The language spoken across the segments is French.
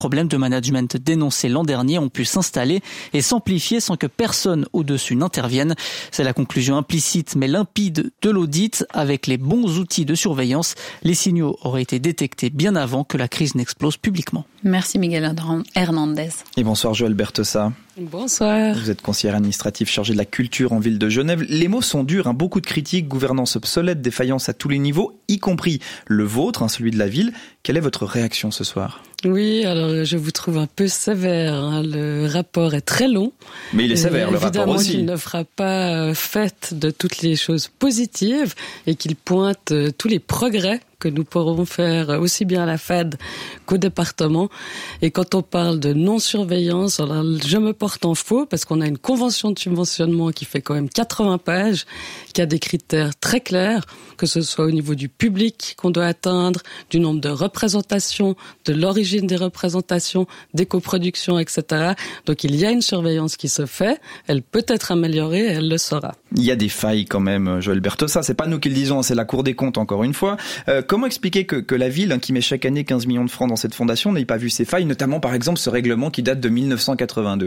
problèmes de management dénoncés l'an dernier ont pu s'installer et s'amplifier sans que personne au-dessus n'intervienne. C'est la conclusion implicite mais limpide de l'audit. Avec les bons outils de surveillance, les signaux auraient été détectés bien avant que la crise n'explose publiquement. Merci Miguel Hernandez. Et bonsoir Joëlle Bertheussat. Bonsoir. Vous êtes conseillère administrative chargée de la culture en ville de Genève. Les mots sont durs, beaucoup de critiques, gouvernance obsolète, défaillance à tous les niveaux, y compris le vôtre, celui de la ville. Quelle est votre réaction ce soir ? Oui, alors je vous trouve un peu sévère. Le rapport est très long. Mais il est sévère, le rapport aussi. Évidemment qu'il ne fera pas fait de toutes les choses positives et qu'il pointe tous les progrès que nous pourrons faire aussi bien à la FAD qu'au département. Et quand on parle de non-surveillance, alors je me porte en faux parce qu'on a une convention de subventionnement qui fait quand même 80 pages, qui a des critères très clairs, que ce soit au niveau du public qu'on doit atteindre, du nombre de représentations, de l'origine des représentations, des coproductions, etc. Donc il y a une surveillance qui se fait, elle peut être améliorée et elle le sera. Il y a des failles quand même, Joëlle Bertheussat, c'est pas nous qui le disons, c'est la Cour des comptes encore une fois. Comment expliquer que la ville, qui met chaque année 15 millions de francs dans cette fondation, n'ait pas vu ces failles, notamment par exemple ce règlement qui date de 1982 ?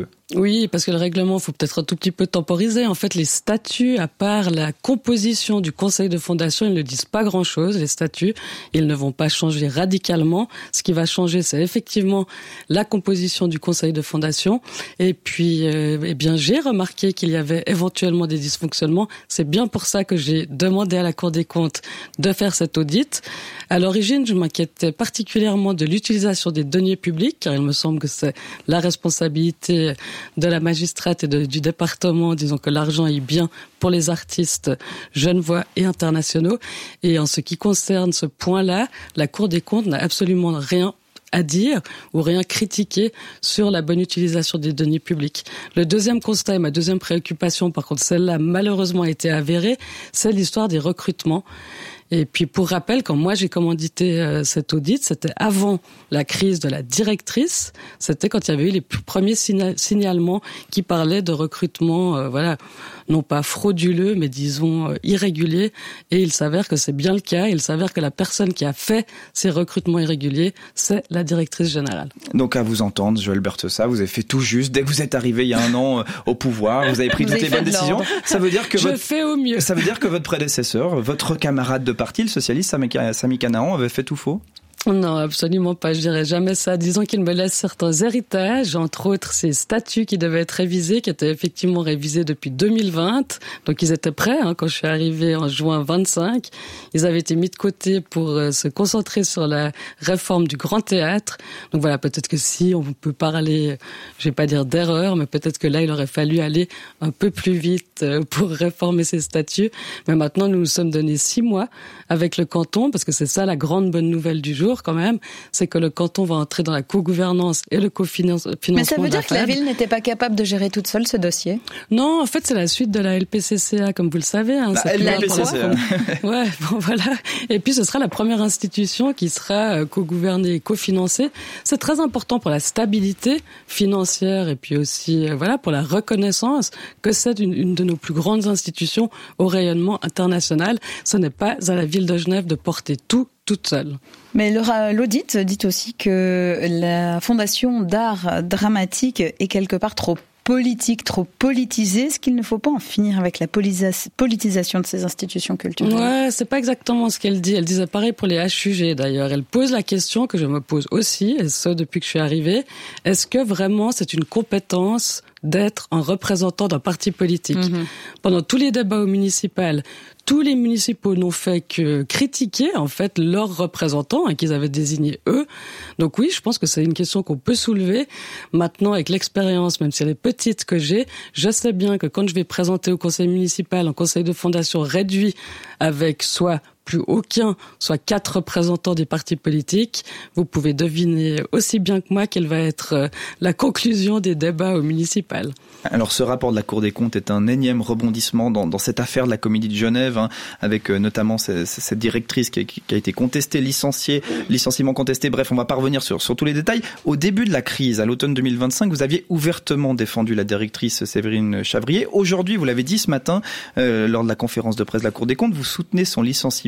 Oui, parce que le règlement, il faut peut-être un tout petit peu temporiser. En fait, les statuts, à part la composition du conseil de fondation, ils ne disent pas grand-chose, les statuts. Ils ne vont pas changer radicalement. Ce qui va changer, c'est effectivement la composition du conseil de fondation. Et puis, j'ai remarqué qu'il y avait éventuellement des dysfonctionnements. C'est bien pour ça que j'ai demandé à la Cour des comptes de faire cet audit. À l'origine, je m'inquiétais particulièrement de l'utilisation des deniers publics, car il me semble que c'est la responsabilité de la magistrate et du département, disons que l'argent est bien pour les artistes genevois et internationaux. Et en ce qui concerne ce point-là, la Cour des comptes n'a absolument rien à dire ou rien critiquer sur la bonne utilisation des deniers publics. Le deuxième constat et ma deuxième préoccupation, par contre, celle-là malheureusement a été avérée, c'est l'histoire des recrutements. Et puis pour rappel, quand moi j'ai commandité cet audit, c'était avant la crise de la directrice, c'était quand il y avait eu les premiers signalements qui parlaient de recrutement, non pas frauduleux, mais disons irréguliers. Et il s'avère que c'est bien le cas. Il s'avère que la personne qui a fait ces recrutements irréguliers, c'est la directrice générale. Donc à vous entendre, Joëlle Bertheussat, vous avez fait tout juste. Dès que vous êtes arrivé il y a un an au pouvoir, vous avez pris toutes les bonnes décisions. Ça veut dire que je fais au mieux. Ça veut dire que votre prédécesseur, votre camarade de parti, le socialiste Sami Canaan, avait fait tout faux ? Non, absolument pas. Je dirais jamais ça. Disons qu'il me laisse certains héritages, entre autres ces statuts qui devaient être révisés, qui étaient effectivement révisés depuis 2020. Donc ils étaient prêts quand je suis arrivée en juin 25. Ils avaient été mis de côté pour se concentrer sur la réforme du Grand Théâtre. Donc voilà, peut-être que si on peut parler, je vais pas dire d'erreur, mais peut-être que là il aurait fallu aller un peu plus vite pour réformer ces statuts. Mais maintenant nous nous sommes donné 6 mois avec le canton, parce que c'est ça la grande bonne nouvelle du jour quand même, c'est que le canton va entrer dans la co-gouvernance et le cofinancement. Mais ça veut dire que la ville n'était pas capable de gérer toute seule ce dossier ? Non, en fait, c'est la suite de la LPCCA, comme vous le savez. La LPCCA. Ouais, bon, voilà. Et puis, ce sera la première institution qui sera co-gouvernée et cofinancée. C'est très important pour la stabilité financière et puis aussi, pour la reconnaissance que c'est une de nos plus grandes institutions au rayonnement international. Ce n'est pas à la ville de Genève de porter tout toute seule. Mais l'audit dit aussi que la Fondation d'art dramatique est quelque part trop politique, trop politisée. Est-ce qu'il ne faut pas en finir avec la politisation de ces institutions culturelles ? Ouais, c'est pas exactement ce qu'elle dit. Elle disait pareil pour les HUG d'ailleurs. Elle pose la question que je me pose aussi, et ça depuis que je suis arrivée. Est-ce que vraiment c'est une compétence d'être un représentant d'un parti politique ? Pendant tous les débats au municipal, tous les municipaux n'ont fait que critiquer en fait leurs représentants qu'ils avaient désignés eux. Donc oui, je pense que c'est une question qu'on peut soulever. Maintenant, avec l'expérience, même si elle est petite que j'ai, je sais bien que quand je vais présenter au conseil municipal un conseil de fondation réduit avec soit plus aucun, soit 4 représentants des partis politiques, vous pouvez deviner aussi bien que moi quelle va être la conclusion des débats au municipal. Alors ce rapport de la Cour des comptes est un énième rebondissement dans cette affaire de la Comédie de Genève, avec notamment cette directrice qui a été contestée, licenciement contesté, bref, on va pas revenir sur tous les détails. Au début de la crise, à l'automne 2025, vous aviez ouvertement défendu la directrice Séverine Chavrier. Aujourd'hui, vous l'avez dit ce matin, lors de la conférence de presse de la Cour des comptes, vous soutenez son licenciement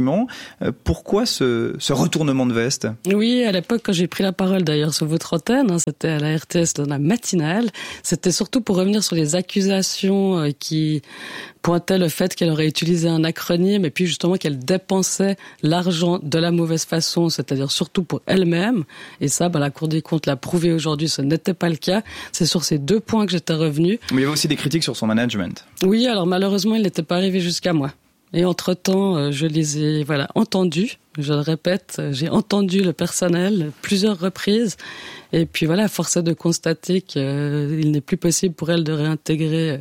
licenciement. Pourquoi ce retournement de veste ? Oui, à l'époque, quand j'ai pris la parole d'ailleurs sur votre antenne, c'était à la RTS dans la matinale, c'était surtout pour revenir sur les accusations qui pointaient le fait qu'elle aurait utilisé un acronyme et puis justement qu'elle dépensait l'argent de la mauvaise façon, c'est-à-dire surtout pour elle-même. Et ça, la Cour des comptes l'a prouvé aujourd'hui, ce n'était pas le cas. C'est sur ces 2 points que j'étais revenue. Mais il y avait aussi des critiques sur son management. Oui, alors malheureusement, il n'était pas arrivé jusqu'à moi. Et entre-temps, je les ai entendus. Je le répète, j'ai entendu le personnel plusieurs reprises. Et puis force est de constater qu'il n'est plus possible pour elle de réintégrer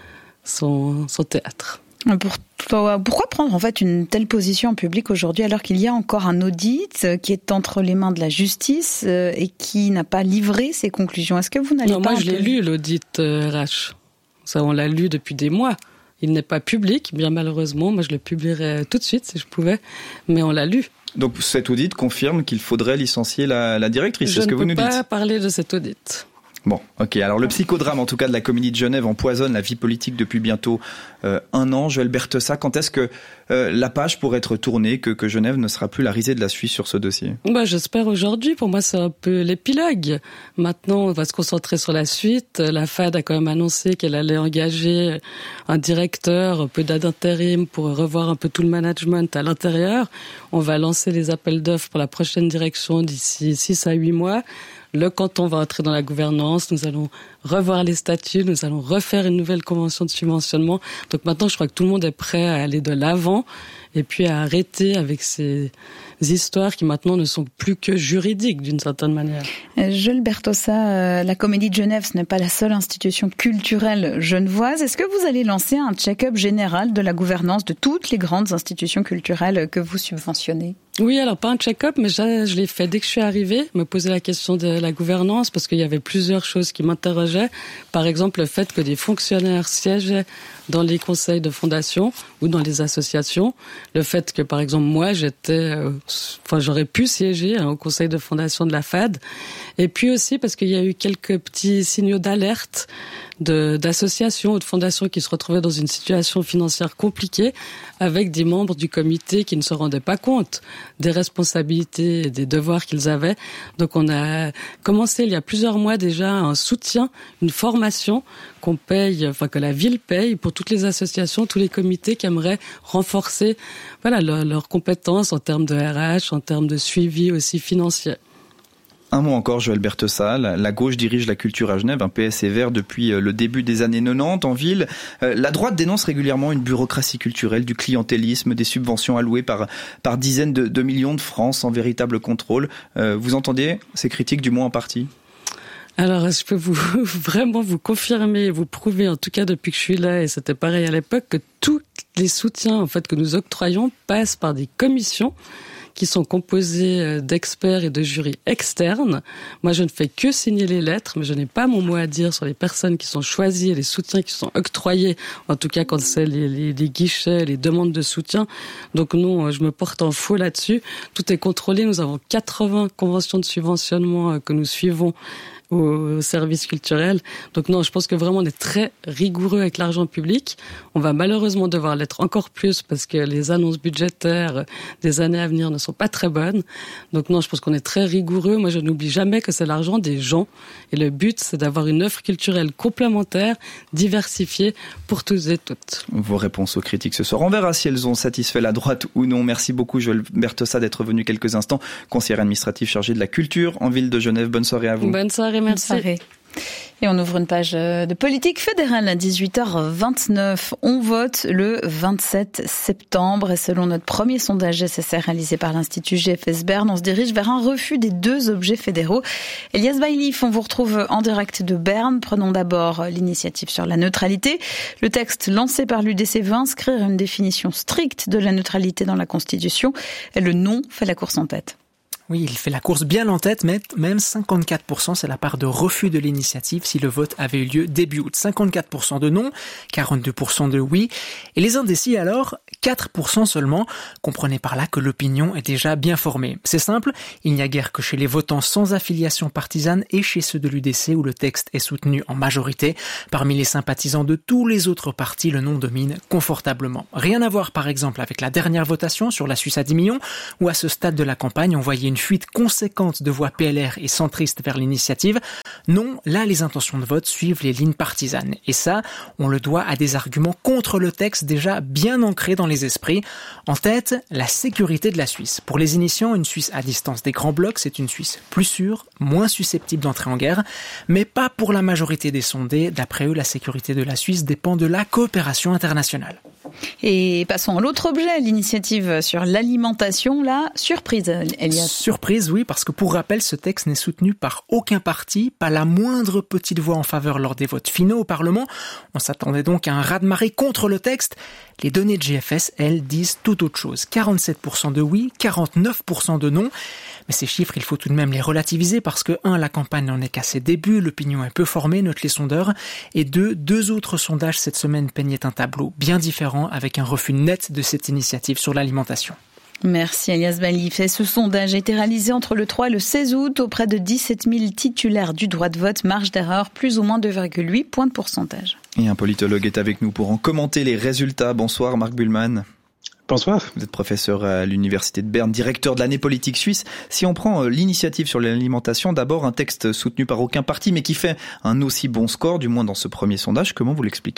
son théâtre. Pourquoi prendre en fait une telle position en public aujourd'hui alors qu'il y a encore un audit qui est entre les mains de la justice et qui n'a pas livré ses conclusions ? Est-ce que vous n'allez pas... Non, moi je l'ai lu, l'audit RH. Ça, on l'a lu depuis des mois. Il n'est pas public, bien malheureusement. Moi, je le publierais tout de suite si je pouvais, mais on l'a lu. Donc cet audit confirme qu'il faudrait licencier la directrice, c'est ce que vous nous dites ? Je ne peux pas parler de cet audit. Bon, ok. Alors le psychodrame, en tout cas de la Comédie de Genève, empoisonne la vie politique depuis bientôt 1 an. Joël Bertheussat, quand est-ce que la page pourrait être tournée, que Genève ne sera plus la risée de la Suisse sur ce dossier ? J'espère aujourd'hui. Pour moi, c'est un peu l'épilogue. Maintenant, on va se concentrer sur la suite. La FAD a quand même annoncé qu'elle allait engager un directeur, un peu d'intérim pour revoir un peu tout le management à l'intérieur. On va lancer les appels d'offres pour la prochaine direction d'ici 6 à 8 mois. Le canton va entrer dans la gouvernance, nous allons revoir les statuts, nous allons refaire une nouvelle convention de subventionnement. Donc maintenant, je crois que tout le monde est prêt à aller de l'avant et puis à arrêter avec ces histoires qui maintenant ne sont plus que juridiques d'une certaine manière. Joël Bertheussat, la Comédie de Genève, ce n'est pas la seule institution culturelle genevoise. Est-ce que vous allez lancer un check-up général de la gouvernance de toutes les grandes institutions culturelles que vous subventionnez ? Oui, alors pas un check-up, mais je l'ai fait dès que je suis arrivée, me poser la question de la gouvernance, parce qu'il y avait plusieurs choses qui m'interrogeaient. Par exemple, le fait que des fonctionnaires siégeaient dans les conseils de fondation ou dans les associations. Le fait que, par exemple, moi, j'aurais pu siéger au conseil de fondation de la FAD. Et puis aussi parce qu'il y a eu quelques petits signaux d'alerte d'associations ou de fondations qui se retrouvaient dans une situation financière compliquée avec des membres du comité qui ne se rendaient pas compte des responsabilités et des devoirs qu'ils avaient. Donc on a commencé il y a plusieurs mois déjà un soutien, une formation que la ville paye pour toutes les associations, tous les comités qui aimeraient renforcer leurs compétences en termes de RH, en termes de suivi aussi financier. Un mot encore, Joël Bertheussat. La gauche dirige la culture à Genève, un PS et Vert depuis le début des années 90 en ville. La droite dénonce régulièrement une bureaucratie culturelle, du clientélisme, des subventions allouées par dizaines de millions de francs sans véritable contrôle. Vous entendez ces critiques du moins en partie ? Alors, je peux vraiment vous confirmer, vous prouver, en tout cas depuis que je suis là, et c'était pareil à l'époque, que tous les soutiens que nous octroyons passent par des commissions qui sont composées d'experts et de jurys externes. Moi, je ne fais que signer les lettres, mais je n'ai pas mon mot à dire sur les personnes qui sont choisies et les soutiens qui sont octroyés, en tout cas quand c'est les guichets, les demandes de soutien. Donc non, je me porte en faux là-dessus. Tout est contrôlé. Nous avons 80 conventions de subventionnement que nous suivons au service culturel. Donc non, je pense que vraiment on est très rigoureux avec l'argent public. On va malheureusement devoir l'être encore plus parce que les annonces budgétaires des années à venir ne sont pas très bonnes. Donc non, je pense qu'on est très rigoureux. Moi, je n'oublie jamais que c'est l'argent des gens. Et le but, c'est d'avoir une offre culturelle complémentaire, diversifiée pour tous et toutes. Vos réponses aux critiques ce soir. On verra si elles ont satisfait la droite ou non. Merci beaucoup, Joël Bertheussat, d'être venu quelques instants. Conseillère administrative chargée de la culture en ville de Genève. Bonne soirée à vous. Bonne soirée, merci. Bonne soirée. Et on ouvre une page de politique fédérale à 18h29. On vote le 27 septembre et selon notre premier sondage SSR réalisé par l'Institut GFS Berne, on se dirige vers un refus des 2 objets fédéraux. Elias Bailif, on vous retrouve en direct de Berne. Prenons d'abord l'initiative sur la neutralité. Le texte lancé par l'UDC veut inscrire une définition stricte de la neutralité dans la Constitution. Et le non fait la course en tête. Oui, il fait la course bien en tête, mais même 54%, c'est la part de refus de l'initiative si le vote avait eu lieu début août. 54% de non, 42% de oui. Et les indécis alors, 4% seulement. Comprenez par là que l'opinion est déjà bien formée. C'est simple, il n'y a guère que chez les votants sans affiliation partisane et chez ceux de l'UDC où le texte est soutenu en majorité. Parmi les sympathisants de tous les autres partis, le non domine confortablement. Rien à voir par exemple avec la dernière votation sur la Suisse à 10 millions, où à ce stade de la campagne on voyait une fuite conséquente de voix PLR et centristes vers l'initiative. Non, là les intentions de vote suivent les lignes partisanes. Et ça, on le doit à des arguments contre le texte déjà bien ancrés dans les esprits. En tête, la sécurité de la Suisse. Pour les initiants, une Suisse à distance des grands blocs, c'est une Suisse plus sûre, moins susceptible d'entrer en guerre, mais pas pour la majorité des sondés. D'après eux, la sécurité de la Suisse dépend de la coopération internationale. Et passons à l'autre objet, l'initiative sur l'alimentation, là, surprise, Elias. Surprise, oui, parce que pour rappel, ce texte n'est soutenu par aucun parti, pas la moindre petite voix en faveur lors des votes finaux au Parlement. On s'attendait donc à un raz-de-marée contre le texte. Les données de GFS, elles, disent tout autre chose. 47% de oui, 49% de non. Mais ces chiffres, il faut tout de même les relativiser parce que 1, la campagne n'en est qu'à ses débuts, l'opinion est peu formée, notent les sondeurs, et 2, 2 autres sondages cette semaine peignaient un tableau bien différent avec un refus net de cette initiative sur l'alimentation. Merci Elias Balif. Et ce sondage a été réalisé entre le 3 et le 16 août auprès de 17 000 titulaires du droit de vote, marge d'erreur plus ou moins 2,8 points de pourcentage. Et un politologue est avec nous pour en commenter les résultats. Bonsoir Marc Buhlmann. Bonsoir. Vous êtes professeur à l'Université de Berne, directeur de l'année politique suisse. Si on prend l'initiative sur l'alimentation, d'abord un texte soutenu par aucun parti, mais qui fait un aussi bon score, du moins dans ce premier sondage, comment vous l'expliquez ?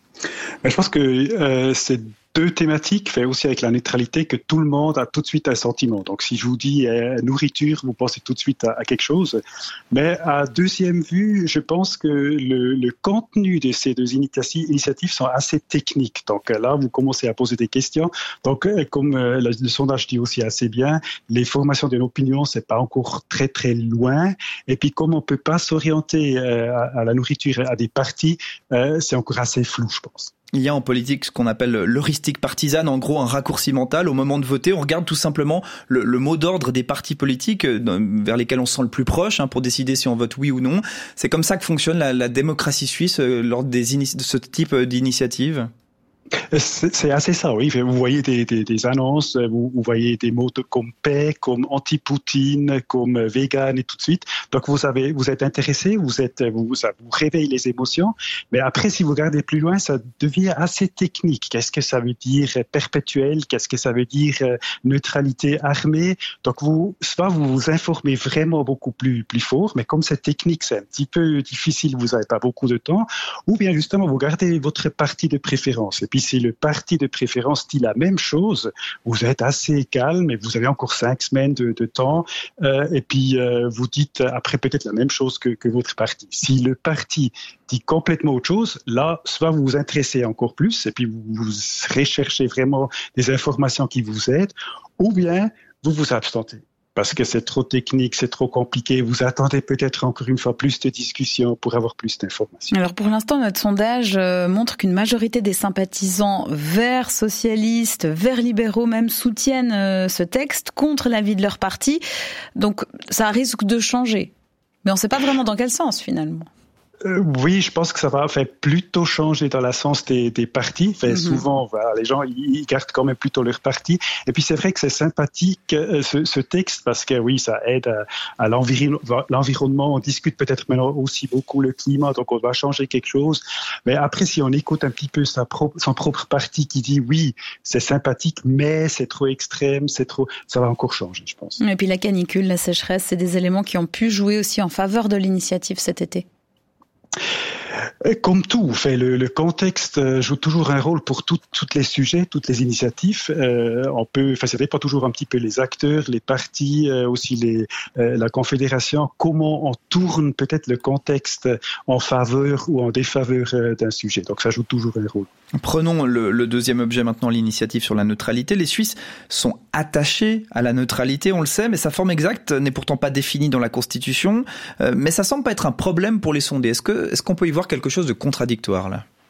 Je pense que c'est deux thématiques, fait aussi avec la neutralité, que tout le monde a tout de suite un sentiment. Donc si je vous dis nourriture, vous pensez tout de suite à quelque chose. Mais à deuxième vue, je pense que le contenu de ces deux initiatives sont assez techniques. Donc là, vous commencez à poser des questions. Donc comme le sondage dit aussi assez bien, les formations de l'opinion, c'est pas encore très très loin. Et puis comme on peut pas s'orienter à la nourriture, à des partis, c'est encore assez flou, je pense. Il y a en politique ce qu'on appelle l'heuristique partisane, en gros un raccourci mental. Au moment de voter, on regarde tout simplement le mot d'ordre des partis politiques vers lesquels on se sent le plus proche pour décider si on vote oui ou non. C'est comme ça que fonctionne la démocratie suisse lors de ce type d'initiative. C'est assez ça, oui. Vous voyez des annonces, vous voyez des mots comme paix, comme anti-Poutine, comme vegan et tout de suite. Donc vous êtes intéressé, ça vous réveille les émotions. Mais après, si vous regardez plus loin, ça devient assez technique. Qu'est-ce que ça veut dire perpétuel? Qu'est-ce que ça veut dire neutralité armée? Donc vous vous informez vraiment beaucoup plus fort. Mais comme c'est technique, c'est un petit peu difficile, vous n'avez pas beaucoup de temps. Ou bien justement, vous gardez votre parti de préférence. Et puis si le parti de préférence dit la même chose, vous êtes assez calme et vous avez encore 5 semaines de temps. Et puis vous dites après peut-être la même chose que votre parti. Si le parti dit complètement autre chose, là, soit vous vous intéressez encore plus et puis vous recherchez vraiment des informations qui vous aident, ou bien vous vous abstentez. Parce que c'est trop technique, c'est trop compliqué. Vous attendez peut-être encore une fois plus de discussions pour avoir plus d'informations. Alors pour l'instant, notre sondage montre qu'une majorité des sympathisants verts socialistes, verts libéraux même soutiennent ce texte contre l'avis de leur parti. Donc ça risque de changer. Mais on ne sait pas vraiment dans quel sens finalement. Oui, je pense que ça va plutôt changer dans le sens des partis. Souvent, les gens ils gardent quand même plutôt leur parti. Et puis c'est vrai que c'est sympathique ce texte parce que oui, ça aide à l'environnement. On discute peut-être maintenant aussi beaucoup le climat, donc on va changer quelque chose. Mais après, si on écoute un petit peu son propre parti qui dit oui, c'est sympathique, mais c'est trop extrême, ça va encore changer, je pense. Et puis la canicule, la sécheresse, c'est des éléments qui ont pu jouer aussi en faveur de l'initiative cet été. Comme tout, le contexte joue toujours un rôle pour tous les sujets, toutes les initiatives. Ça dépend toujours un petit peu les acteurs, les partis, aussi la confédération. Comment on tourne peut-être le contexte en faveur ou en défaveur d'un sujet. Donc ça joue toujours un rôle. Prenons le deuxième objet maintenant, l'initiative sur la neutralité. Les Suisses sont attachés à la neutralité, on le sait, mais sa forme exacte n'est pourtant pas définie dans la Constitution. Mais ça semble pas être un problème pour les sondés. Est-ce qu'on peut y voir quelque chose de contradictoire là ?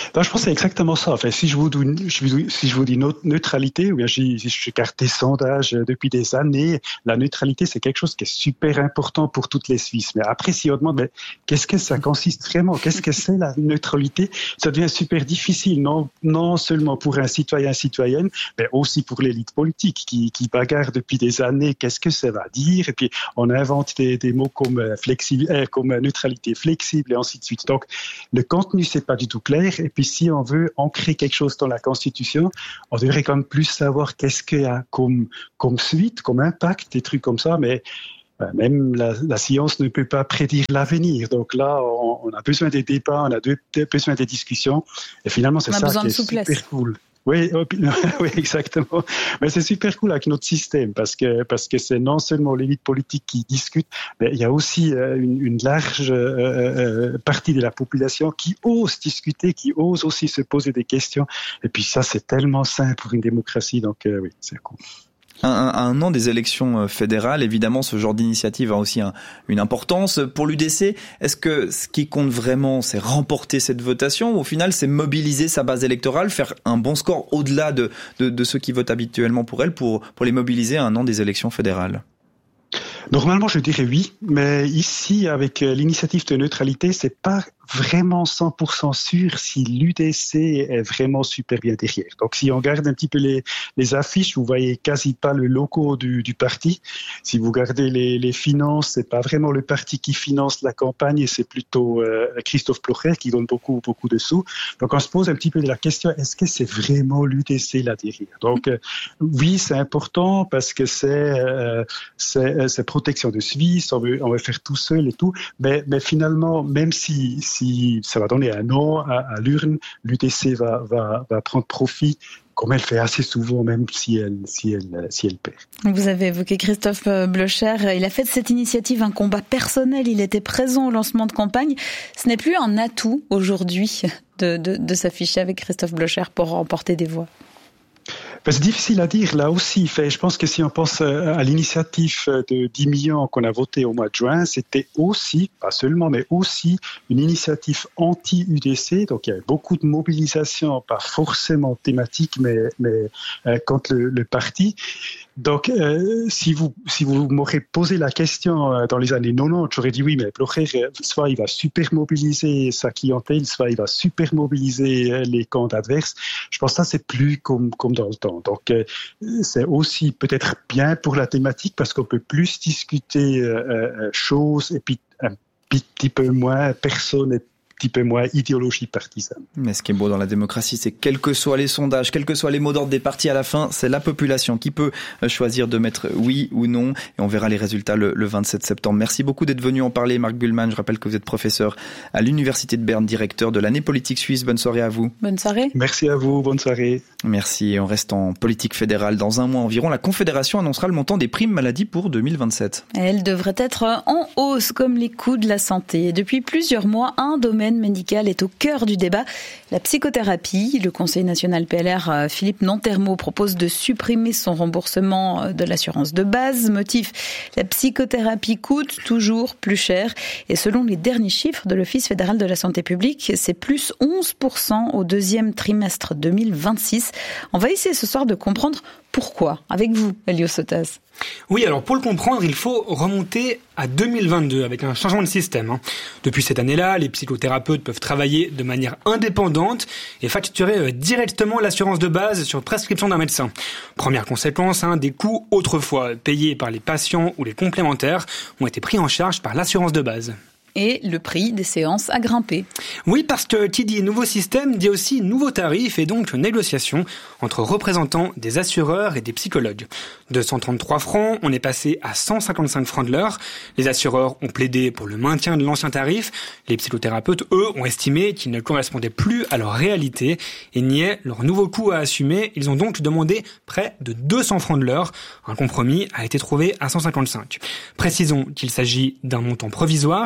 Non, je pense que c'est exactement ça. Enfin, si je vous dis neutralité, ou bien je garde des sondages depuis des années, la neutralité, c'est quelque chose qui est super important pour toutes les Suisses. Mais après, si on demande, mais qu'est-ce que ça consiste vraiment? Qu'est-ce que c'est la neutralité? Ça devient super difficile, non seulement pour un citoyenne, mais aussi pour l'élite politique qui bagarre depuis des années. Qu'est-ce que ça va dire? Et puis, on invente des mots comme comme neutralité flexible et ainsi de suite. Donc, le contenu, c'est pas du tout clair. Et puis, si on veut ancrer quelque chose dans la Constitution, on devrait quand même plus savoir qu'est-ce qu'il y a comme suite, comme impact, des trucs comme ça. Mais même la science ne peut pas prédire l'avenir. Donc là, on a besoin des débats, on a besoin des discussions. Et finalement, c'est ça qui est super cool. Oui, exactement. Mais c'est super cool avec notre système parce que c'est non seulement l'élite politique qui discute, mais il y a aussi une large partie de la population qui ose discuter, qui ose aussi se poser des questions. Et puis ça, c'est tellement sain pour une démocratie. Donc oui, c'est cool. À un an des élections fédérales, évidemment, ce genre d'initiative a aussi une importance. Pour l'UDC, est-ce que ce qui compte vraiment, c'est remporter cette votation ou au final, c'est mobiliser sa base électorale, faire un bon score au-delà de ceux qui votent habituellement pour elle, pour les mobiliser à un an des élections fédérales? Normalement, je dirais oui, mais ici, avec l'initiative de neutralité, c'est pas vraiment 100% sûr si l'UDC est vraiment super bien derrière. Donc, si on regarde un petit peu les affiches, vous voyez quasi pas le logo du parti. Si vous regardez les finances, c'est pas vraiment le parti qui finance la campagne, c'est plutôt Christophe Blocher qui donne beaucoup de sous. Donc, on se pose un petit peu la question, est-ce que c'est vraiment l'UDC là derrière? Donc, oui, c'est important parce que c'est protection de Suisse, on veut faire tout seul et tout, mais finalement, même si ça va donner un non à l'urne, l'UDC va prendre profit, comme elle fait assez souvent, même si elle perd. Vous avez évoqué Christophe Blocher. Il a fait de cette initiative un combat personnel. Il était présent au lancement de campagne. Ce n'est plus un atout aujourd'hui de s'afficher avec Christophe Blocher pour remporter des voix. C'est difficile à dire là aussi. Je pense que si on pense à l'initiative de 10 millions qu'on a voté au mois de juin, c'était aussi, pas seulement, mais aussi une initiative anti-UDC. Donc il y avait beaucoup de mobilisation, pas forcément thématique, mais contre le parti. Donc, si vous m'aurez posé la question dans les années 90, j'aurais dit oui, mais Blocher, soit il va super mobiliser sa clientèle, soit il va super mobiliser les camps adverses. Je pense que ça, c'est plus comme dans le temps. Donc, c'est aussi peut-être bien pour la thématique parce qu'on peut plus discuter choses et puis un petit peu moins personne et petit peu moins idéologie partisane. Mais ce qui est beau dans la démocratie, c'est quels que soient les sondages, quels que soient les mots d'ordre des partis, à la fin, c'est la population qui peut choisir de mettre oui ou non. Et on verra les résultats le 27 septembre. Merci beaucoup d'être venu en parler, Marc Buhlmann. Je rappelle que vous êtes professeur à l'Université de Berne, directeur de l'année politique suisse. Bonne soirée à vous. Bonne soirée. Merci à vous. Bonne soirée. Merci. Et on reste en politique fédérale. Dans un mois environ, la Confédération annoncera le montant des primes maladie pour 2027. Elle devrait être en hausse, comme les coûts de la santé. Et depuis plusieurs mois, un domaine médical est au cœur du débat, la psychothérapie. Le Conseil national PLR, Philippe Nantermo, propose de supprimer son remboursement de l'assurance de base. Motif, la psychothérapie coûte toujours plus cher. Et selon les derniers chiffres de l'Office fédéral de la santé publique, c'est plus 11% au deuxième trimestre 2026. On va essayer ce soir de comprendre pourquoi. Avec vous, Elio Sotas. Oui, alors pour le comprendre, il faut remonter à 2022 avec un changement de système. Depuis cette année-là, les psychothérapeutes peuvent travailler de manière indépendante et facturer directement l'assurance de base sur prescription d'un médecin. Première conséquence, des coûts autrefois payés par les patients ou les complémentaires ont été pris en charge par l'assurance de base. Et le prix des séances a grimpé. Oui, parce que qui dit nouveau système dit aussi nouveaux tarifs et donc négociation entre représentants des assureurs et des psychologues. De 133 francs, on est passé à 155 francs de l'heure. Les assureurs ont plaidé pour le maintien de l'ancien tarif. Les psychothérapeutes, eux, ont estimé qu'ils ne correspondaient plus à leur réalité et niaient leur nouveau coût à assumer. Ils ont donc demandé près de 200 francs de l'heure. Un compromis a été trouvé à 155. Précisons qu'il s'agit d'un montant provisoire.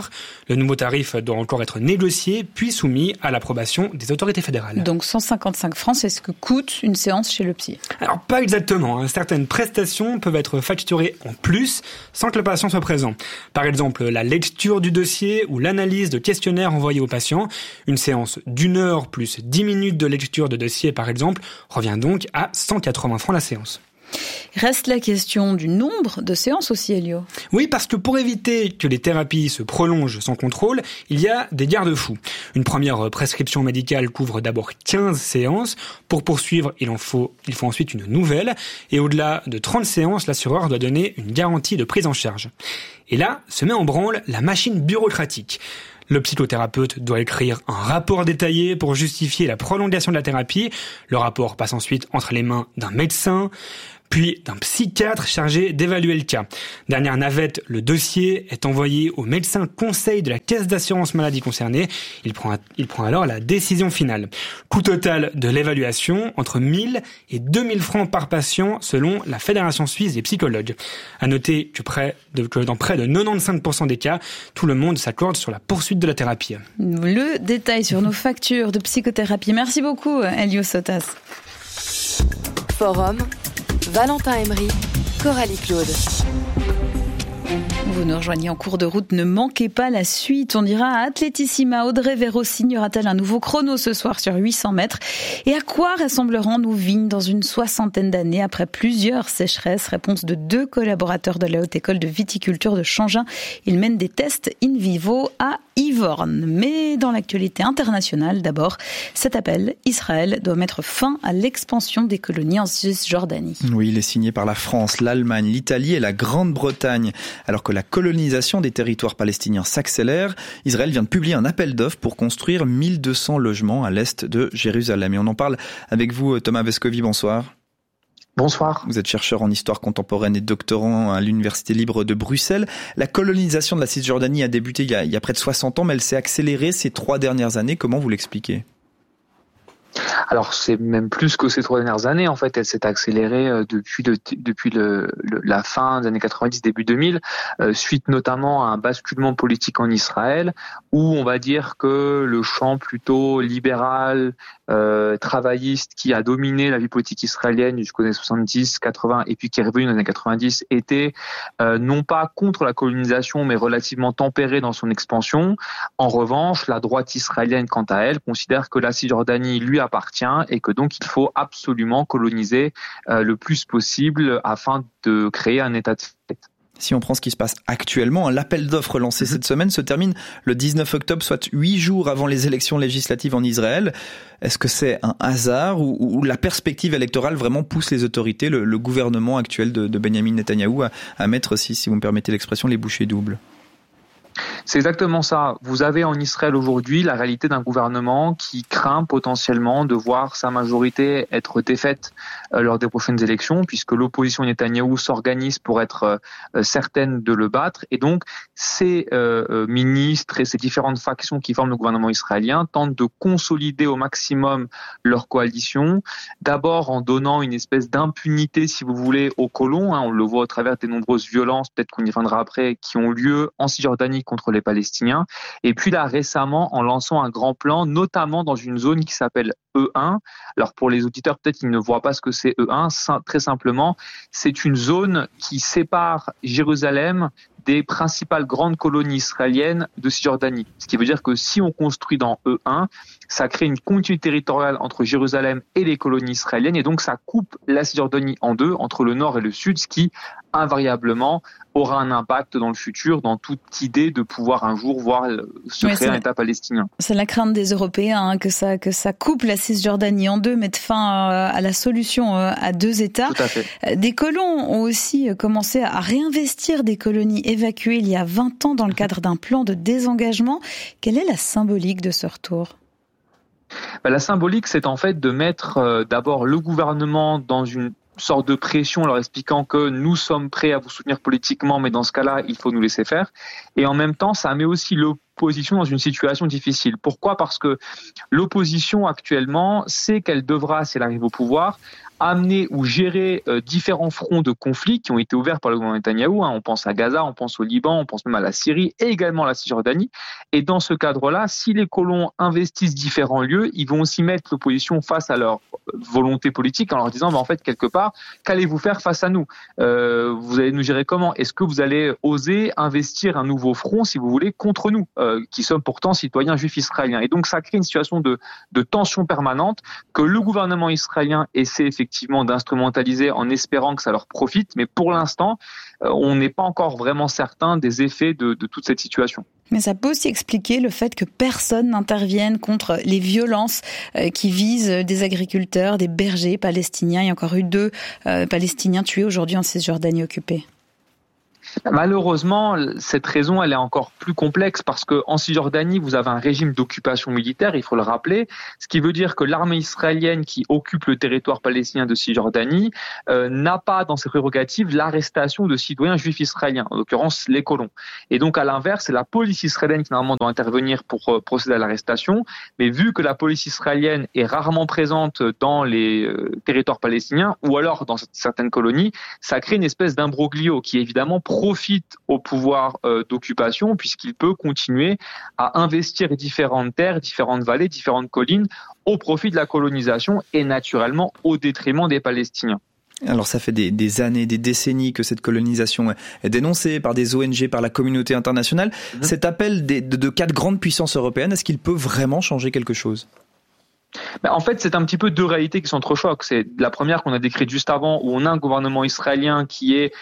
Le nouveau tarif doit encore être négocié, puis soumis à l'approbation des autorités fédérales. Donc 155 francs, c'est ce que coûte une séance chez le psy. Alors pas exactement, certaines prestations peuvent être facturées en plus sans que le patient soit présent. Par exemple, la lecture du dossier ou l'analyse de questionnaires envoyés au patient. Une séance d'1 heure plus 10 minutes de lecture de dossier par exemple revient donc à 180 francs la séance. Reste la question du nombre de séances aussi, Elio. Oui, parce que pour éviter que les thérapies se prolongent sans contrôle, il y a des garde-fous. Une première prescription médicale couvre d'abord 15 séances. Pour poursuivre, il faut ensuite une nouvelle. Et au-delà de 30 séances, l'assureur doit donner une garantie de prise en charge. Et là, se met en branle la machine bureaucratique. Le psychothérapeute doit écrire un rapport détaillé pour justifier la prolongation de la thérapie. Le rapport passe ensuite entre les mains d'un médecin, puis d'un psychiatre chargé d'évaluer le cas. Dernière navette, le dossier est envoyé au médecin conseil de la caisse d'assurance maladie concernée. Il prend alors la décision finale. Coût total de l'évaluation, entre 1000 et 2000 francs par patient selon la Fédération suisse des psychologues. À noter que dans près de 95% des cas, tout le monde s'accorde sur la poursuite de la thérapie. Le détail sur nos factures de psychothérapie. Merci beaucoup, Elio Sotas. Forum, Valentin Emery, Coralie Claude. Vous nous rejoignez en cours de route, ne manquez pas la suite. On ira à Atletissima. Audrey Véro signera-t-elle un nouveau chrono ce soir sur 800 mètres? Et à quoi ressembleront nos vignes dans une 60aine d'années après plusieurs sécheresses? Réponse de 2 collaborateurs de la Haute École de Viticulture de Changin. Ils mènent des tests in vivo à Yvorne. Mais dans l'actualité internationale, d'abord, cet appel, Israël doit mettre fin à l'expansion des colonies en Cisjordanie. Oui, il est signé par la France, l'Allemagne, l'Italie et la Grande-Bretagne. Alors que la colonisation des territoires palestiniens s'accélère, Israël vient de publier un appel d'offres pour construire 1200 logements à l'est de Jérusalem. Et on en parle avec vous, Thomas Vescovi, bonsoir. Bonsoir. Vous êtes chercheur en histoire contemporaine et doctorant à l'Université libre de Bruxelles. La colonisation de la Cisjordanie a débuté il y a près de 60 ans, mais elle s'est accélérée ces 3 dernières années. Comment vous l'expliquez ? Alors c'est même plus que ces 3 dernières années. En fait, elle s'est accélérée depuis la fin des années 90, début 2000, suite notamment à un basculement politique en Israël, où on va dire que le champ plutôt libéral, travailliste qui a dominé la vie politique israélienne jusqu'aux années 70, 80 et puis qui est revenu dans les années 90 était non pas contre la colonisation mais relativement tempéré dans son expansion. En revanche, la droite israélienne, quant à elle, considère que la Cisjordanie lui appartient et que donc il faut absolument coloniser le plus possible afin de créer un état de fait. Si on prend ce qui se passe actuellement, l'appel d'offres lancé cette semaine se termine le 19 octobre, soit 8 jours avant les élections législatives en Israël. Est-ce que c'est un hasard ou la perspective électorale vraiment pousse les autorités, le gouvernement actuel de Benjamin Netanyahou à mettre, si vous me permettez l'expression, les bouchées doubles ? C'est exactement ça. Vous avez en Israël aujourd'hui la réalité d'un gouvernement qui craint potentiellement de voir sa majorité être défaite lors des prochaines élections, puisque l'opposition Netanyahou s'organise pour être certaine de le battre. Et donc, ces ministres et ces différentes factions qui forment le gouvernement israélien tentent de consolider au maximum leur coalition, d'abord en donnant une espèce d'impunité, si vous voulez, aux colons. On le voit au travers des nombreuses violences, peut-être qu'on y reviendra après, qui ont lieu en Cisjordanie contre les Palestiniens. Et puis là, récemment, en lançant un grand plan, notamment dans une zone qui s'appelle E1. Alors pour les auditeurs, peut-être qu'ils ne voient pas ce que c'est E1. Très simplement, c'est une zone qui sépare Jérusalem des principales grandes colonies israéliennes de Cisjordanie. Ce qui veut dire que si on construit dans E1, ça crée une continuité territoriale entre Jérusalem et les colonies israéliennes, et donc ça coupe la Cisjordanie en deux, entre le nord et le sud, ce qui invariablement aura un impact dans le futur, dans toute idée de pouvoir un jour voir se créer un État palestinien. C'est la crainte des Européens que ça coupe la Cisjordanie en deux, mette fin à la solution à 2 États. Tout à fait. Des colons ont aussi commencé à réinvestir des colonies évacuées il y a 20 ans dans le cadre d'un plan de désengagement. Quelle est la symbolique de ce retour ? La symbolique, c'est en fait de mettre d'abord le gouvernement dans une sorte de pression, leur expliquant que nous sommes prêts à vous soutenir politiquement, mais dans ce cas-là, il faut nous laisser faire. Et en même temps, ça met aussi l'opposition dans une situation difficile. Pourquoi ? Parce que l'opposition actuellement sait qu'elle devra, si elle arrive au pouvoir, amener ou gérer différents fronts de conflits qui ont été ouverts par le gouvernement Netanyahou. On pense à Gaza, on pense au Liban, on pense même à la Syrie et également à la Cisjordanie. Et dans ce cadre-là, si les colons investissent différents lieux, ils vont aussi mettre l'opposition face à leur volonté politique en leur disant en fait, quelque part, qu'allez-vous faire face à nous ? Vous allez nous gérer comment ? Est-ce que vous allez oser investir un nouveau front, si vous voulez, contre nous, qui sommes pourtant citoyens juifs israéliens ? Et donc ça crée une situation de tension permanente que le gouvernement israélien essaie effectivement d'instrumentaliser en espérant que ça leur profite, mais pour l'instant, on n'est pas encore vraiment certain des effets de toute cette situation. Mais ça peut aussi expliquer le fait que personne n'intervienne contre les violences qui visent des agriculteurs, des bergers palestiniens. Il y a encore eu 2 Palestiniens tués aujourd'hui en Cisjordanie occupée. Malheureusement, cette raison, elle est encore plus complexe parce que en Cisjordanie, vous avez un régime d'occupation militaire, il faut le rappeler, ce qui veut dire que l'armée israélienne qui occupe le territoire palestinien de Cisjordanie n'a pas dans ses prérogatives l'arrestation de citoyens juifs israéliens, en l'occurrence les colons. Et donc à l'inverse, c'est la police israélienne qui normalement doit intervenir pour procéder à l'arrestation, mais vu que la police israélienne est rarement présente dans les territoires palestiniens ou alors dans certaines colonies, ça crée une espèce d'imbroglio qui évidemment profite au pouvoir d'occupation puisqu'il peut continuer à investir différentes terres, différentes vallées, différentes collines au profit de la colonisation et naturellement au détriment des Palestiniens. Alors ça fait des années, des décennies que cette colonisation est dénoncée par des ONG, par la communauté internationale. Cet appel de 4 grandes puissances européennes, est-ce qu'il peut vraiment changer quelque chose ? En fait, c'est un petit peu 2 réalités qui s'entrechoquent. C'est la première qu'on a décrite juste avant, où on a un gouvernement israélien qui est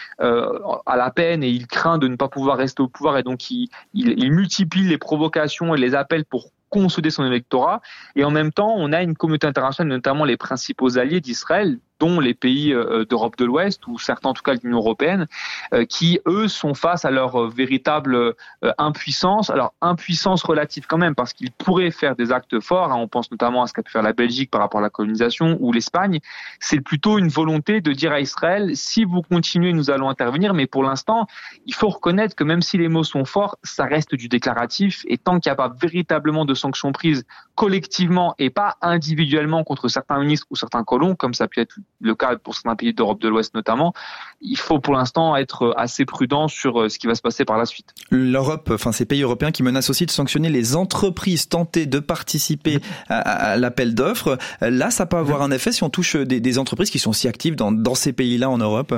à la peine et il craint de ne pas pouvoir rester au pouvoir et donc il multiplie les provocations et les appels pour consolider son électorat. Et en même temps, on a une communauté internationale, notamment les principaux alliés d'Israël, dont les pays d'Europe de l'Ouest, ou certains en tout cas de l'Union européenne, qui, eux, sont face à leur véritable impuissance. Alors, impuissance relative quand même, parce qu'ils pourraient faire des actes forts. On pense notamment à ce qu'a pu faire la Belgique par rapport à la colonisation, ou l'Espagne. C'est plutôt une volonté de dire à Israël, si vous continuez, nous allons intervenir. Mais pour l'instant, il faut reconnaître que même si les mots sont forts, ça reste du déclaratif. Et tant qu'il n'y a pas véritablement de sanctions prises collectivement et pas individuellement contre certains ministres ou certains colons, comme ça peut être le cas pour certains pays d'Europe de l'Ouest notamment, il faut pour l'instant être assez prudent sur ce qui va se passer par la suite. L'Europe, enfin ces pays européens qui menacent aussi de sanctionner les entreprises tentées de participer à l'appel d'offres, là ça peut avoir un effet si on touche des entreprises qui sont si actives dans ces pays-là en Europe.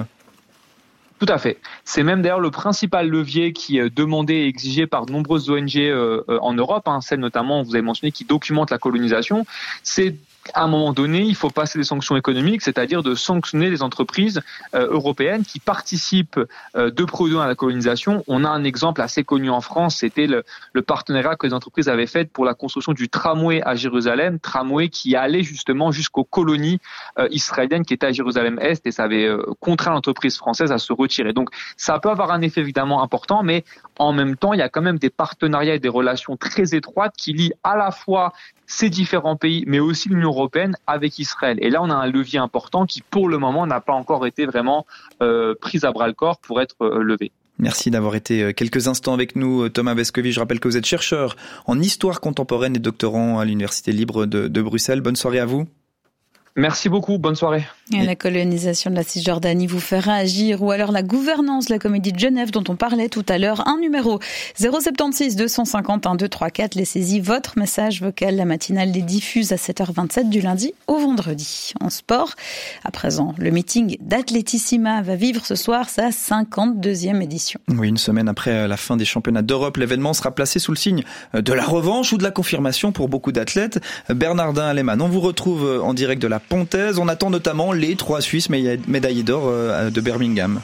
Tout à fait. C'est même d'ailleurs le principal levier qui est demandé et exigé par de nombreuses ONG en Europe, celles notamment, vous avez mentionné, qui documentent la colonisation. C'est à un moment donné, il faut passer des sanctions économiques, c'est-à-dire de sanctionner les entreprises européennes qui participent de près ou de loin à la colonisation. On a un exemple assez connu en France, c'était le partenariat que les entreprises avaient fait pour la construction du tramway à Jérusalem, tramway qui allait justement jusqu'aux colonies israéliennes qui étaient à Jérusalem-Est et ça avait contraint l'entreprise française à se retirer. Donc ça peut avoir un effet évidemment important, mais en même temps, il y a quand même des partenariats et des relations très étroites qui lient à la fois ces différents pays, mais aussi l'Union européenne avec Israël. Et là, on a un levier important qui, pour le moment, n'a pas encore été vraiment pris à bras-le-corps pour être levé. Merci d'avoir été quelques instants avec nous, Thomas Bescovitch. Je rappelle que vous êtes chercheur en histoire contemporaine et doctorant à l'Université libre de Bruxelles. Bonne soirée à vous. Merci beaucoup, bonne soirée. Et la colonisation de la Cisjordanie vous fait réagir ou alors la gouvernance de la Comédie de Genève dont on parlait tout à l'heure. Un numéro 076 250 1234. Laissez-y votre message vocal. La matinale les diffuse à 7h27 du lundi au vendredi. En sport, à présent, le meeting d'Atletissima va vivre ce soir sa 52e édition. Oui, une semaine après la fin des championnats d'Europe, l'événement sera placé sous le signe de la revanche ou de la confirmation pour beaucoup d'athlètes. Bernardin Aleman, on vous retrouve en direct de la Pontaise. On attend notamment les 3 Suisses médaillés d'or de Birmingham.